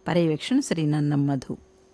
పర్యవేక్షణ శ్రీ నన్నం మధు.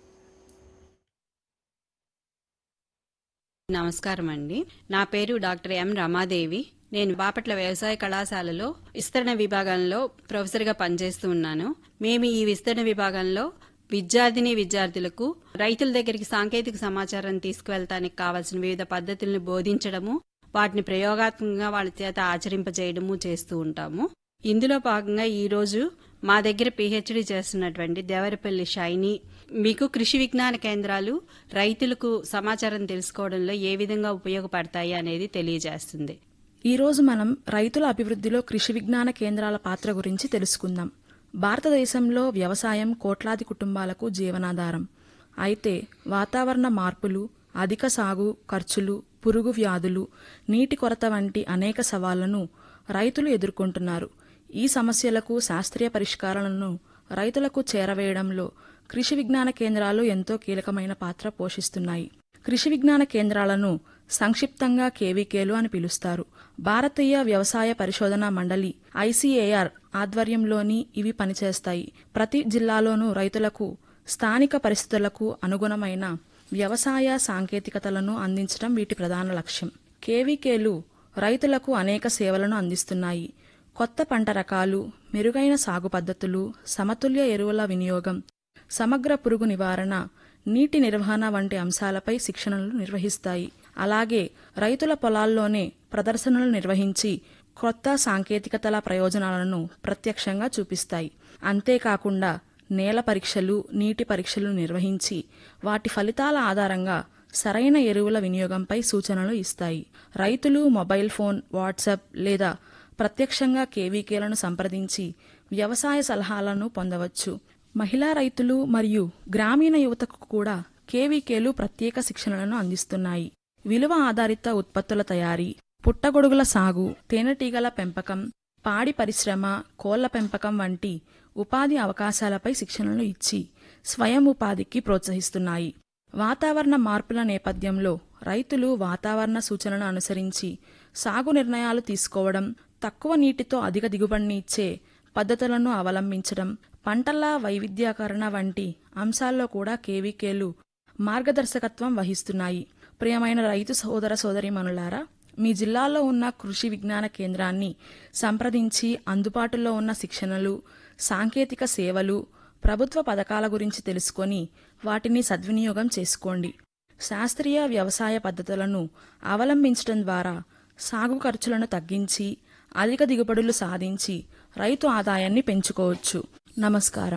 నమస్కారం అండి. నా పేరు డాక్టర్ ఎం రమాదేవి. నేను బాపట్ల వ్యవసాయ కళాశాలలో విస్తరణ విభాగంలో ప్రొఫెసర్గా పనిచేస్తూ ఉన్నాను. మేము ఈ విస్తరణ విభాగంలో విద్యార్థులకు రైతుల దగ్గరికి సాంకేతిక సమాచారం తీసుకువెళ్తానికి కావాల్సిన వివిధ పద్ధతులను బోధించడము, వాటిని ప్రయోగాత్మకంగా వాళ్ళ చేత ఆచరింపజేయడము చేస్తూ ఉంటాము. ఇందులో భాగంగా ఈరోజు మా దగ్గర పిహెచ్డి చేస్తున్నటువంటి దేవరపల్లి షైని మీకు కృషి విజ్ఞాన కేంద్రాలు రైతులకు సమాచారం తెలుసుకోవడంలో ఏ విధంగా ఉపయోగపడతాయి అనేది తెలియజేస్తుంది. ఈరోజు మనం రైతుల అభివృద్ధిలో కృషి విజ్ఞాన కేంద్రాల పాత్ర గురించి తెలుసుకుందాం. భారతదేశంలో వ్యవసాయం కోట్లాది కుటుంబాలకు జీవనాధారం. అయితే వాతావరణ మార్పులు, అధిక సాగు ఖర్చులు, పురుగు వ్యాధులు, నీటి కొరత వంటి అనేక సవాళ్లను రైతులు ఎదుర్కొంటున్నారు. ఈ సమస్యలకు శాస్త్రీయ పరిష్కారాలను రైతులకు చేరవేయడంలో కృషి విజ్ఞాన కేంద్రాలు ఎంతో కీలకమైన పాత్ర పోషిస్తున్నాయి. కృషి విజ్ఞాన కేంద్రాలను సంక్షిప్తంగా కేవీకేలు అని పిలుస్తారు. భారతీయ వ్యవసాయ పరిశోధనా మండలి ICAR ఆధ్వర్యంలోని ఇవి పనిచేస్తాయి. ప్రతి జిల్లాలోనూ రైతులకు స్థానిక పరిస్థితులకు అనుగుణమైన వ్యవసాయ సాంకేతికతలను అందించడం వీటి ప్రధాన లక్ష్యం. కేవీకేలు రైతులకు అనేక సేవలను అందిస్తున్నాయి. కొత్త పంట రకాలు, మెరుగైన సాగు పద్ధతులు, సమతుల్య ఎరువుల వినియోగం, సమగ్ర పురుగు నివారణ, నీటి నిర్వహణ వంటి అంశాలపై శిక్షణలు నిర్వహిస్తాయి. అలాగే రైతుల పొలాల్లోనే ప్రదర్శనలు నిర్వహించి కొత్త సాంకేతికతల ప్రయోజనాలను ప్రత్యక్షంగా చూపిస్తాయి. అంతేకాకుండా నేల పరీక్షలు, నీటి పరీక్షలు నిర్వహించి వాటి ఫలితాల ఆధారంగా సరైన ఎరువుల వినియోగంపై సూచనలు ఇస్తాయి. రైతులు మొబైల్ ఫోన్, వాట్సాప్ లేదా ప్రత్యక్షంగా కేవీకేలను సంప్రదించి వ్యవసాయ సలహాలను పొందవచ్చు. మహిళా రైతులు మరియు గ్రామీణ యువతకు కూడా కేవీకేలు ప్రత్యేక శిక్షణలను అందిస్తున్నాయి. విలువ ఆధారిత ఉత్పత్తుల తయారీ, పుట్టగొడుగుల సాగు, తేనెటీగల పెంపకం, పాడి పరిశ్రమ, కోళ్ల పెంపకం వంటి ఉపాధి అవకాశాలపై శిక్షణలు ఇచ్చి స్వయం ఉపాధికి ప్రోత్సహిస్తున్నాయి. వాతావరణ మార్పుల నేపథ్యంలో రైతులు వాతావరణ సూచనలను అనుసరించి సాగు నిర్ణయాలు తీసుకోవడం, తక్కువ నీటితో అధిక దిగుబడిని ఇచ్చే పద్ధతులను అవలంబించడం, పంటల వైవిధ్యీకరణ వంటి అంశాల్లో కూడా కేవీకేలు మార్గదర్శకత్వం వహిస్తున్నాయి. ప్రియమైన రైతు సోదర సోదరీమణులారా, మీ జిల్లాలో ఉన్న కృషి విజ్ఞాన కేంద్రాన్ని సంప్రదించి అందుబాటులో ఉన్న శిక్షణలు, సాంకేతిక సేవలు, ప్రభుత్వ పథకాల గురించి తెలుసుకొని వాటిని సద్వినియోగం చేసుకోండి. శాస్త్రీయ వ్యవసాయ పద్ధతులను అవలంబించడం ద్వారా సాగు ఖర్చులను తగ్గించి అధిక దిగుబడులు సాధించి రైతు ఆదాయాన్ని పెంచుకోవచ్చు. నమస్కారం.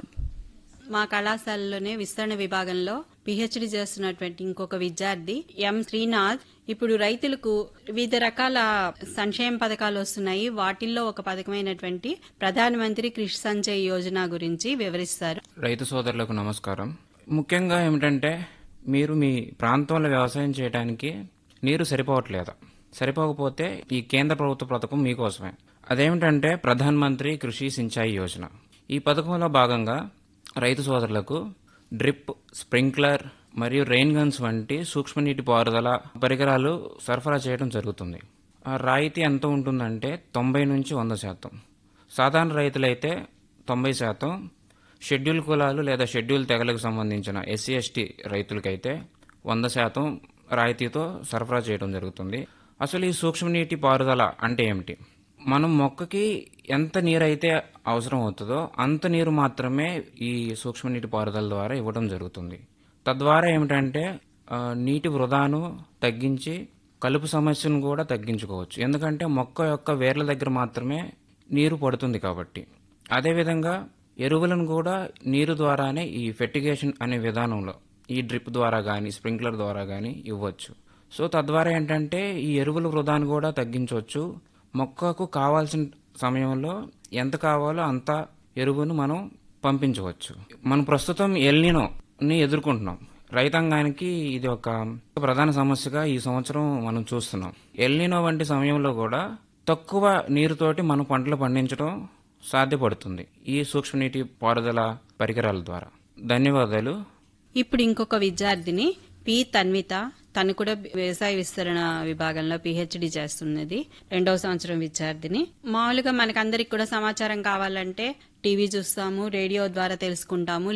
మా కళాశాలలోనే విస్తరణ విభాగంలో పిహెచ్డి చేస్తున్నటువంటి ఇంకొక విద్యార్థి ఎం శ్రీనాథ్ ఇప్పుడు రైతులకు వివిధ రకాల సంక్షేమ పథకాలు వస్తున్నాయి. వాటిల్లో ఒక పథకమైనటువంటి ప్రధానమంత్రి కృషి సంచయ్ యోజన గురించి వివరిస్తారు. రైతు సోదరులకు నమస్కారం. ముఖ్యంగా ఏమిటంటే, మీరు మీ ప్రాంతంలో వ్యవసాయం చేయడానికి నీరు సరిపోకపోతే ఈ కేంద్ర ప్రభుత్వ పథకం మీకోసమే. అదేమిటంటే ప్రధానమంత్రి కృషి సించాయి యోజన. ఈ పథకంలో భాగంగా రైతు సోదరులకు డ్రిప్, స్ప్రింక్లర్ మరియు రెయిన్ గన్స్ వంటి సూక్ష్మనీటి పారుదల పరికరాలు సరఫరా చేయడం జరుగుతుంది. ఆ రాయితీ ఎంత ఉంటుందంటే 90 నుంచి 100%. సాధారణ రైతులైతే 90%, షెడ్యూల్ కులాలు లేదా షెడ్యూల్ తెగలకు సంబంధించిన SC/ST రైతులకైతే 100% రాయితీతో సరఫరా చేయడం జరుగుతుంది. అసలు ఈ సూక్ష్మనీటి పారుదల అంటే ఏమిటి? మనం మొక్కకి ఎంత నీరైతే అవసరం అవుతుందో అంత నీరు మాత్రమే ఈ సూక్ష్మనీటి పారుదల ద్వారా ఇవ్వడం జరుగుతుంది. తద్వారా ఏమిటంటే నీటి వృధాను తగ్గించి కలుపు సమస్యను కూడా తగ్గించుకోవచ్చు. ఎందుకంటే మొక్క యొక్క వేర్ల దగ్గర మాత్రమే నీరు పడుతుంది కాబట్టి. అదేవిధంగా ఎరువులను కూడా నీరు ద్వారానే ఈ ఫెర్టిగేషన్ అనే విధానంలో ఈ డ్రిప్ ద్వారా కానీ స్ప్రింక్లర్ ద్వారా కానీ ఇవ్వచ్చు. సో తద్వారా ఏంటంటే ఈ ఎరువుల వృధాను కూడా తగ్గించవచ్చు. మొక్కకు కావాల్సిన సమయంలో ఎంత కావాలో అంత ఎరువును మనం పంపించవచ్చు. మనం ప్రస్తుతం ఎల్నినోని ఎదుర్కొంటున్నాం. రైతాంగానికి ఇది ఒక ప్రధాన సమస్యగా ఈ సంవత్సరం మనం చూస్తున్నాం. ఎల్నినో వంటి సమయంలో కూడా తక్కువ నీరుతోటి మనం పంటలు పండించడం సాధ్యపడుతుంది ఈ సూక్ష్మనీటి పారుదల పరికరాల ద్వారా. ధన్యవాదాలు. ఇప్పుడు ఇంకొక విద్యార్థిని పి తన్విత, తను కూడా వ్యవసాయ విస్తరణ విభాగంలో పిహెచ్డి చేస్తున్నది. 2వ సంవత్సరం విద్యార్థిని. మామూలుగా మనకందరికి కూడా సమాచారం కావాలంటే టీవీ చూస్తాము, రేడియో ద్వారా తెలుసుకుంటాము,